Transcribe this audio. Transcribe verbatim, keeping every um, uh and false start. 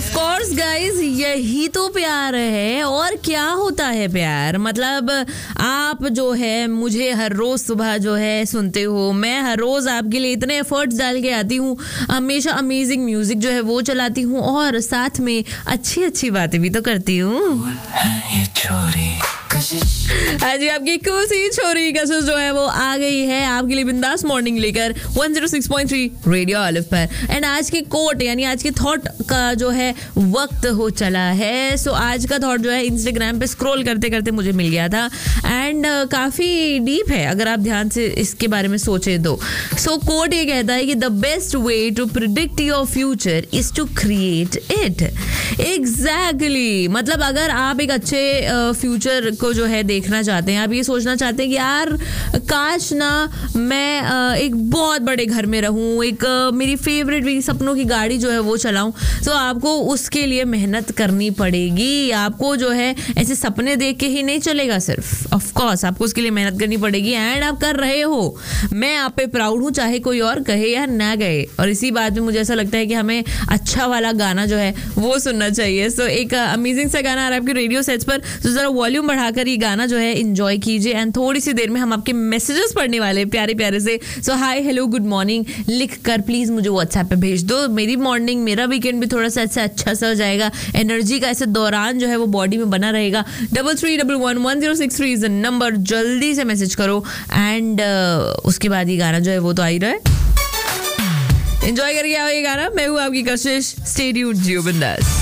Of course guys, यही तो प्यार है। और क्या होता है प्यार? मतलब आप जो है मुझे हर रोज सुबह जो है सुनते हो, मैं हर रोज आपके लिए इतने एफर्ट्स डाल के आती हूँ, हमेशा अमेजिंग म्यूजिक जो है वो चलाती हूँ और साथ में अच्छी अच्छी बातें भी तो करती हूँ। आज आपकी कुछ छोरी कशिश जो है वो आ गई है आपके लिए बिंदास मॉर्निंग लेकर एक सौ छह पॉइंट तीन रेडियो ऑलिव पर। एंड आज के कोट यानी आज के थॉट का जो है वक्त हो चला है। सो so, आज का थॉट जो है इंस्टाग्राम पे स्क्रॉल करते करते मुझे मिल गया था एंड uh, काफी डीप है अगर आप ध्यान से इसके बारे में सोचे तो। सो so, कोट ये कहता है कि the best way to predict your future is to create it. Exactly, मतलब अगर आप एक अच्छे फ्यूचर uh, को जो है देखना चाहते हैं, आप ये सोचना चाहते हैं कि यार काश ना मैं uh, एक बहुत बड़े घर में रहूं, एक uh, मेरी फेवरेट मेरी सपनों की गाड़ी जो है वो चलाऊं, तो आपको उसके लिए मेहनत करनी पड़ेगी। आपको जो है ऐसे सपने देख के ही नहीं चलेगा सिर्फ, ऑफ कोर्स आपको उसके लिए मेहनत करनी पड़ेगी एंड आप कर रहे हो। मैं आप पे प्राउड हूँ, चाहे कोई और कहे या ना गए। और इसी बात में मुझे ऐसा लगता है कि हमें अच्छा वाला गाना जो है वो सुनना चाहिए। सो so, एक अमेजिंग सा गाना आ रहा है आपके रेडियो सेट्स पर, तो जरा वॉल्यूम बढ़ाकर ये गाना जो है एंजॉय कीजिए एंड थोड़ी सी देर में हम आपके मैसेजेस पढ़ने वाले प्यारे प्यारे से। सो हाय हेलो गुड मॉर्निंग लिख कर प्लीज मुझे व्हाट्सएप पे भेज दो। मेरी मॉर्निंग मेरा वीकेंड भी थोड़ा सा अच्छा अच्छा सा हो जाएगा, एनर्जी का ऐसे दौरान जो है वो बॉडी में बना रहेगा। Double three double one one zero six three is number, जल्दी से मैसेज करो एंड uh, उसके बाद ये गाना जो है वो तो आ ही रहा है। एंजॉय करके आओ ये गाना। मैं हूँ आपकी कशिश, स्टे ट्यून्ड, जियो बिंदास।